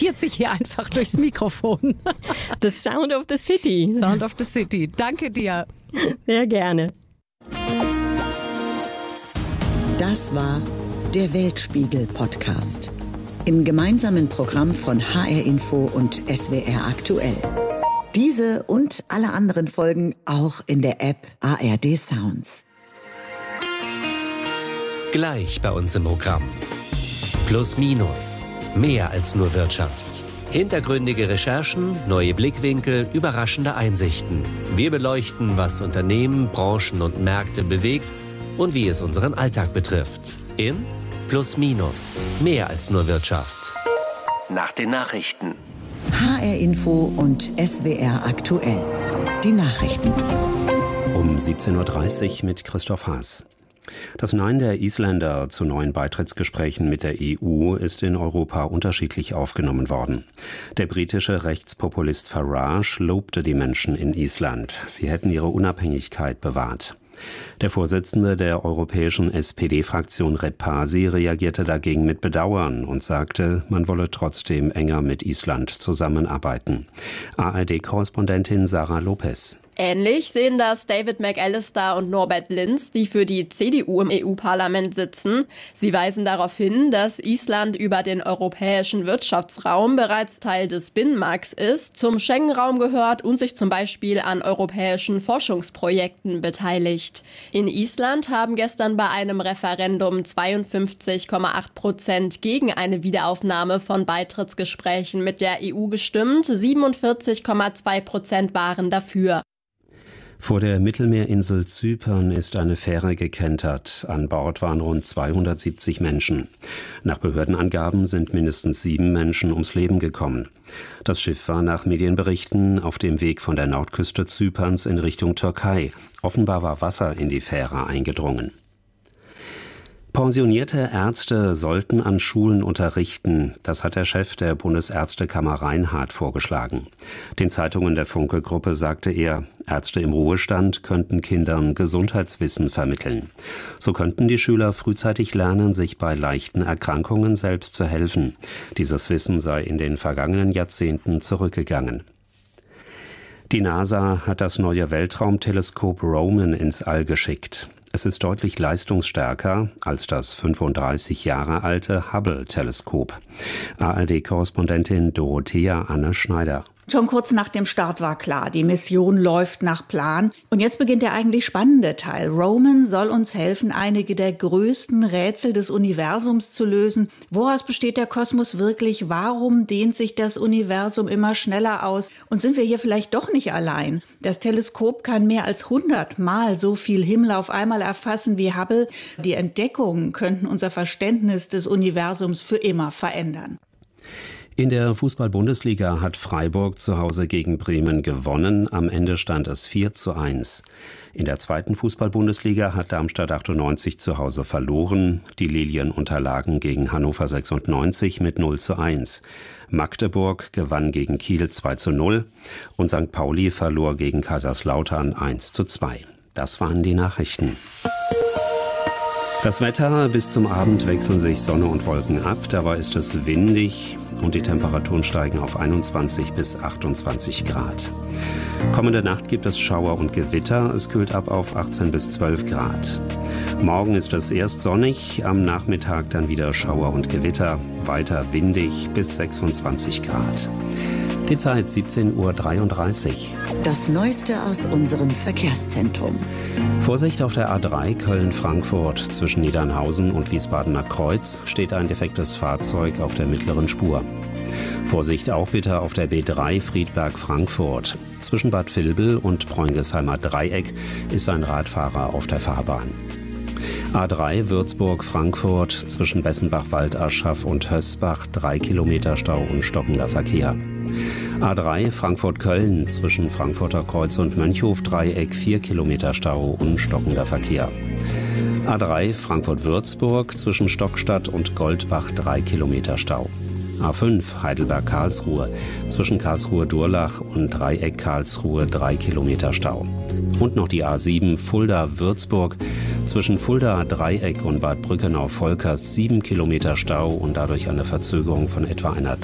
sich hier einfach durchs Mikrofon. The Sound of the City. Sound of the City. Danke dir. Sehr gerne. Das war der Weltspiegel-Podcast. Im gemeinsamen Programm von HR Info und SWR Aktuell. Diese und alle anderen Folgen auch in der App ARD Sounds. Gleich bei uns im Programm. Plus Minus. Mehr als nur Wirtschaft. Hintergründige Recherchen, neue Blickwinkel, überraschende Einsichten. Wir beleuchten, was Unternehmen, Branchen und Märkte bewegt und wie es unseren Alltag betrifft. In Plus Minus. Mehr als nur Wirtschaft. Nach den Nachrichten. HR Info und SWR Aktuell. Die Nachrichten. Um 17.30 Uhr mit Christoph Haas. Das Nein der Isländer zu neuen Beitrittsgesprächen mit der EU ist in Europa unterschiedlich aufgenommen worden. Der britische Rechtspopulist Farage lobte die Menschen in Island. Sie hätten ihre Unabhängigkeit bewahrt. Der Vorsitzende der europäischen SPD-Fraktion Repasi reagierte dagegen mit Bedauern und sagte, man wolle trotzdem enger mit Island zusammenarbeiten. ARD-Korrespondentin Sarah Lopez. Ähnlich sehen das David McAllister und Norbert Linz, die für die CDU im EU-Parlament sitzen. Sie weisen darauf hin, dass Island über den europäischen Wirtschaftsraum bereits Teil des Binnenmarkts ist, zum Schengen-Raum gehört und sich zum Beispiel an europäischen Forschungsprojekten beteiligt. In Island haben gestern bei einem Referendum 52,8% gegen eine Wiederaufnahme von Beitrittsgesprächen mit der EU gestimmt, 47,2% waren dafür. Vor der Mittelmeerinsel Zypern ist eine Fähre gekentert. An Bord waren rund 270 Menschen. Nach Behördenangaben sind mindestens 7 Menschen ums Leben gekommen. Das Schiff war nach Medienberichten auf dem Weg von der Nordküste Zyperns in Richtung Türkei. Offenbar war Wasser in die Fähre eingedrungen. Pensionierte Ärzte sollten an Schulen unterrichten. Das hat der Chef der Bundesärztekammer Reinhardt vorgeschlagen. Den Zeitungen der Funke-Gruppe sagte er, Ärzte im Ruhestand könnten Kindern Gesundheitswissen vermitteln. So könnten die Schüler frühzeitig lernen, sich bei leichten Erkrankungen selbst zu helfen. Dieses Wissen sei in den vergangenen Jahrzehnten zurückgegangen. Die NASA hat das neue Weltraumteleskop Roman ins All geschickt. Es ist deutlich leistungsstärker als das 35 Jahre alte Hubble-Teleskop. ARD-Korrespondentin Dorothea Anne Schneider. Schon kurz nach dem Start war klar, die Mission läuft nach Plan. Und jetzt beginnt der eigentlich spannende Teil. Roman soll uns helfen, einige der größten Rätsel des Universums zu lösen. Woraus besteht der Kosmos wirklich? Warum dehnt sich das Universum immer schneller aus? Und sind wir hier vielleicht doch nicht allein? Das Teleskop kann mehr als 100-mal so viel Himmel auf einmal erfassen wie Hubble. Die Entdeckungen könnten unser Verständnis des Universums für immer verändern. In der Fußball-Bundesliga hat Freiburg zu Hause gegen Bremen gewonnen. Am Ende stand es 4:1. In der zweiten Fußball-Bundesliga hat Darmstadt 98 zu Hause verloren. Die Lilien unterlagen gegen Hannover 96 mit 0:1. Magdeburg gewann gegen Kiel 2:0 und St. Pauli verlor gegen Kaiserslautern 1:2. Das waren die Nachrichten. Das Wetter: bis zum Abend wechseln sich Sonne und Wolken ab. Dabei ist es windig und die Temperaturen steigen auf 21 bis 28 Grad. Kommende Nacht gibt es Schauer und Gewitter. Es kühlt ab auf 18 bis 12 Grad. Morgen ist es erst sonnig, am Nachmittag dann wieder Schauer und Gewitter. Weiter windig bis 26 Grad. Die Zeit 17:33 Uhr. Das Neueste aus unserem Verkehrszentrum. Vorsicht auf der A3 Köln-Frankfurt. Zwischen Niedernhausen und Wiesbadener Kreuz steht ein defektes Fahrzeug auf der mittleren Spur. Vorsicht auch bitte auf der B3 Friedberg-Frankfurt. Zwischen Bad Vilbel und Bräungesheimer Dreieck ist ein Radfahrer auf der Fahrbahn. A3 Würzburg-Frankfurt zwischen Bessenbach-Waldaschaf und Hösbach 3 Kilometer Stau und stockender Verkehr. A3 Frankfurt-Köln zwischen Frankfurter Kreuz und Mönchhof-Dreieck 4 Kilometer Stau und stockender Verkehr. A3 Frankfurt-Würzburg zwischen Stockstadt und Goldbach 3 Kilometer Stau. A5 Heidelberg-Karlsruhe zwischen Karlsruhe-Durlach und Dreieck Karlsruhe 3 Kilometer Stau. Und noch die A7 Fulda-Würzburg zwischen Fulda Dreieck und Bad Brückenau-Volkers 7 Kilometer Stau und dadurch eine Verzögerung von etwa einer